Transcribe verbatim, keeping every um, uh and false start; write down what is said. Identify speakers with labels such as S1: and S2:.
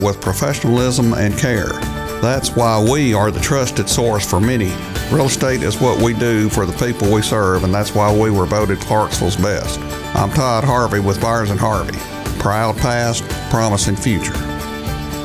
S1: with professionalism and care. That's why we are the trusted source for many. Real estate is what we do for the people we serve, and that's why we were voted Clarksville's best. I'm Todd Harvey with Byers and Harvey. Proud past, promising future.